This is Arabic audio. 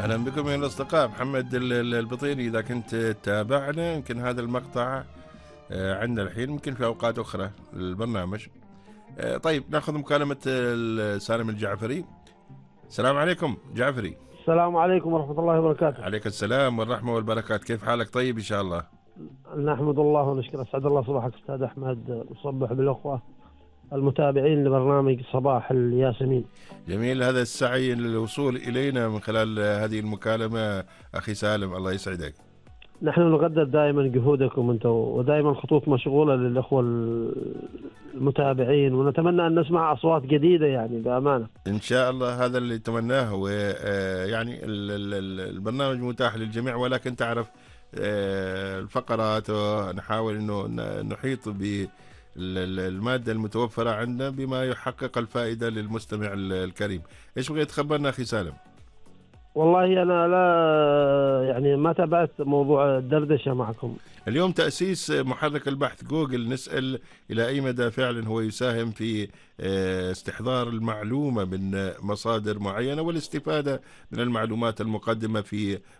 أهلا بكم يا الأصدقاء. محمد البطيري. إذا كنت تتابعنا يمكن هذا المقطع عندنا الحين، يمكن في أوقات أخرى البرنامج. طيب ناخذ مكالمة سالم الجعفري. السلام عليكم جعفري. السلام عليكم ورحمة الله وبركاته. عليك السلام والرحمة والبركات. كيف حالك؟ طيب إن شاء الله. نحمد الله ونشكر. أسعد الله صباحك أستاذ أحمد. نصبح بالأخوة المتابعين لبرنامج صباح الياسمين. جميل هذا السعي للوصول إلينا من خلال هذه المكالمة أخي سالم، الله يسعدك. نحن نقدر دائما جهودكم أنتم، ودائما الخطوط مشغولة للأخوة المتابعين، ونتمنى أن نسمع أصوات جديدة يعني بأمانة. إن شاء الله هذا اللي تمناه. ويعني البرنامج متاح للجميع، ولكن تعرف الفقرات نحاول أنه نحيط بالمادة المتوفرة عندنا بما يحقق الفائدة للمستمع الكريم. إيش بغيت تخبرنا أخي سالم؟ والله أنا لا يعني ما تابعت موضوع الدردشة معكم اليوم تأسيس محرك البحث جوجل. نسأل إلى أي مدى فعلا هو يساهم في استحضار المعلومة من مصادر معينة والاستفادة من المعلومات المقدمة في